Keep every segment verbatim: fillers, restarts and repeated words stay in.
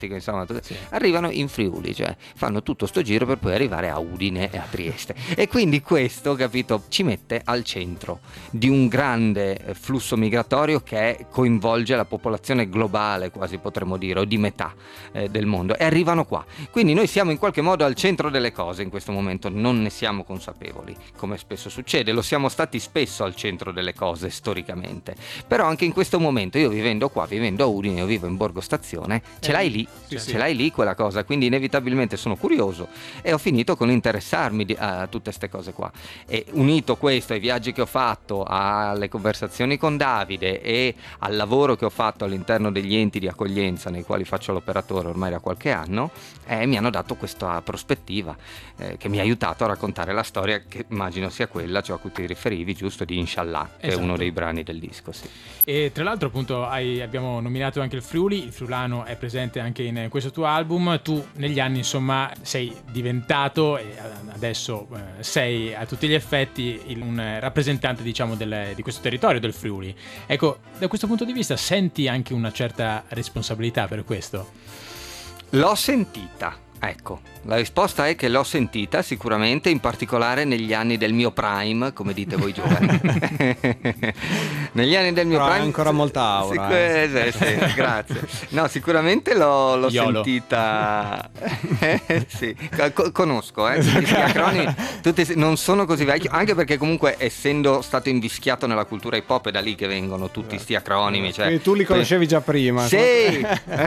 insomma, sì. arrivano in Friuli, cioè fanno tutto sto giro per poi arrivare a Udine e a Trieste. E quindi questo, capito, ci mette al centro di un grande flusso migratorio che coinvolge la popolazione globale, quasi potremmo dire, o di metà eh, del mondo, e arrivano qua. Quindi noi siamo in qualche modo al centro delle cose in questo momento, non ne siamo consapevoli, come spesso succede. Lo siamo stati spesso al centro delle cose storicamente, però anche in questo momento, io vivendo qua, vivendo a Udine, io vivo in Borgo Stazione, ce eh, l'hai lì, sì, ce sì. l'hai lì quella cosa, quindi inevitabilmente sono curioso e ho finito con interessarmi di, a tutte queste cose qua. E unito questo ai viaggi che ho fatto, alle conversazioni con Davide e al lavoro che ho fatto all'interno degli enti di accoglienza nei quali faccio l'operatore ormai da qualche anno, eh, mi hanno dato questa prospettiva eh, che mi ha aiutato a raccontare la storia che immagino sia quella, cioè a cui ti riferivi, giusto, di Inshallah, che esatto. è uno dei brani del disco. Sì. E tra l'altro appunto hai, abbiamo nominato anche il Friuli, il friulano è presente anche in questo tuo album. Tu negli anni insomma sei diventato e adesso eh, sei a tutti gli effetti il, un rappresentante diciamo del, di questo territorio del Friuli. Ecco, da questo punto di vista senti anche una certa responsabilità per questo? L'ho sentita, ecco. La risposta è che l'ho sentita sicuramente, in particolare negli anni del mio prime, come dite voi giovani. Negli anni del mio Però prime hai ancora molta aura. Sic- eh. Eh, sì, grazie. No, sicuramente l'ho, l'ho sentita. Sì, co- conosco, eh. Tutti questi acronimi, tutti, non sono così vecchio, anche perché comunque essendo stato invischiato nella cultura hip hop è da lì che vengono tutti sti acronimi. Cioè, quindi tu li conoscevi già prima. Sì.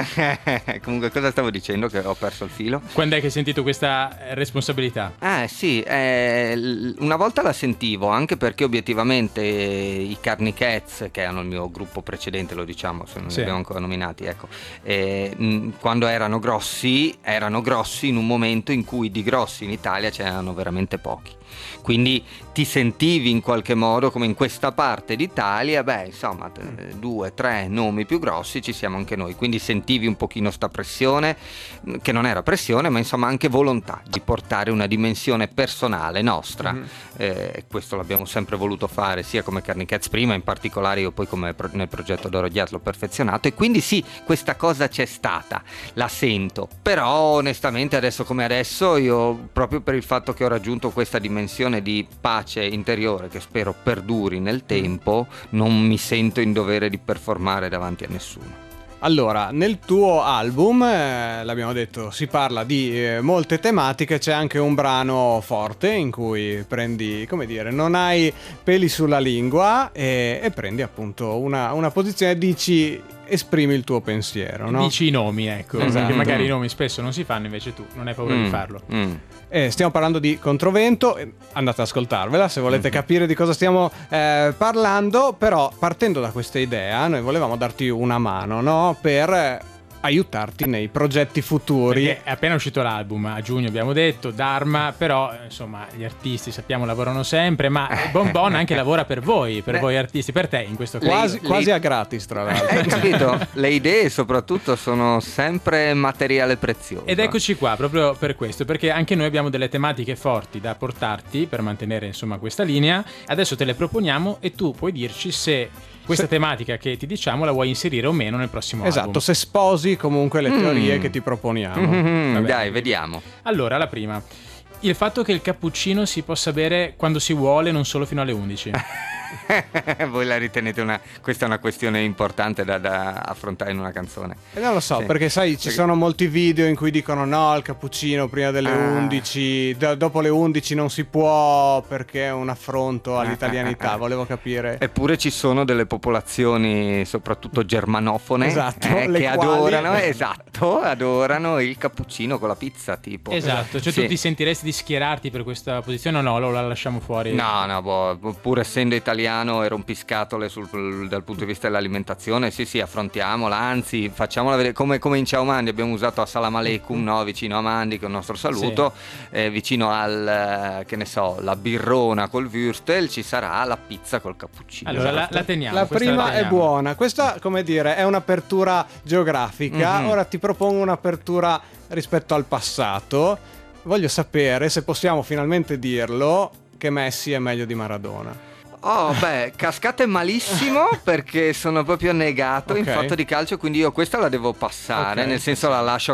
Comunque cosa stavo dicendo che ho perso il filo? Quando è che sentito questa responsabilità? Ah sì, eh, una volta la sentivo, anche perché obiettivamente i Carni Cats, che erano il mio gruppo precedente, lo diciamo, se non sì. li abbiamo ancora nominati, ecco, eh, mh, quando erano grossi, erano grossi in un momento in cui di grossi in Italia c'erano veramente pochi. Quindi ti sentivi in qualche modo come in questa parte d'Italia, beh insomma t- due, tre nomi più grossi ci siamo anche noi, quindi sentivi un pochino sta pressione, che non era pressione ma insomma anche volontà di portare una dimensione personale nostra, mm-hmm. eh, questo l'abbiamo sempre voluto fare sia come Carni Cats prima, in particolare io poi come pro- nel progetto Doro Jazz l'ho perfezionato, e quindi sì, questa cosa c'è stata, la sento, però onestamente adesso come adesso io proprio per il fatto che ho raggiunto questa dimensione di pace interiore che spero perduri nel tempo, non mi sento in dovere di performare davanti a nessuno. Allora, nel tuo album, eh, l'abbiamo detto, si parla di eh, molte tematiche, c'è anche un brano forte in cui prendi, come dire, non hai peli sulla lingua e, e prendi appunto una, una posizione e dici, esprimi il tuo pensiero, no? Dici i nomi, ecco, esatto. Perché magari i nomi spesso non si fanno, invece tu non hai paura mm, di farlo. Mm. Eh, stiamo parlando di Controvento, andate ad ascoltarvela se volete mm-hmm. capire di cosa stiamo eh, parlando, però partendo da questa idea noi volevamo darti una mano, no? Per eh, aiutarti nei progetti futuri. Perché è appena uscito l'album, a giugno abbiamo detto, Dharma, però insomma gli artisti sappiamo lavorano sempre, ma Bon Bon anche lavora per voi, per Beh, voi artisti, per te in questo caso. Quasi, le, quasi le... a gratis tra l'altro. Hai capito? Le idee soprattutto sono sempre materiale prezioso. Ed eccoci qua proprio per questo, perché anche noi abbiamo delle tematiche forti da portarti per mantenere insomma questa linea. Adesso te le proponiamo e tu puoi dirci se questa se... tematica che ti diciamo la vuoi inserire o meno nel prossimo esatto, album. Se sposi comunque le teorie mm. che ti proponiamo. Mm-hmm, dai, vediamo. Allora, la prima. Il fatto che il cappuccino si possa bere quando si vuole, non solo fino alle undici. Voi la ritenete una questa è una questione importante da, da affrontare in una canzone? Eh, non lo so, sì. Perché sai, ci perché... sono molti video in cui dicono no, il cappuccino prima delle ah. undici, do- dopo le undici non si può perché è un affronto all'italianità. Volevo capire. Eppure ci sono delle popolazioni, soprattutto germanofone, esatto, eh, che quali... adorano, esatto, adorano il cappuccino con la pizza, tipo. Esatto, cioè sì. Tu ti sentiresti di schierarti per questa posizione o no? Lo la lasciamo fuori? No, no, boh, pur essendo italiano e rompiscatole sul, dal punto di vista dell'alimentazione, sì sì, affrontiamola, anzi facciamola vedere come, come in Ciao Mandi abbiamo usato Assalamu alaikum, no? Vicino a Mandi, che è il nostro saluto, sì. eh, vicino al, che ne so, la birrona col würstel ci sarà la pizza col cappuccino. Allora la, la teniamo. La prima la teniamo. È buona, questa come dire è un'apertura geografica, mm-hmm. Ora ti propongo un'apertura rispetto al passato. Voglio sapere se possiamo finalmente dirlo che Messi è meglio di Maradona. Oh, beh, cascate malissimo perché sono proprio negato in Ok. fatto di calcio, quindi io questa la devo passare, Ok. nel senso la lascio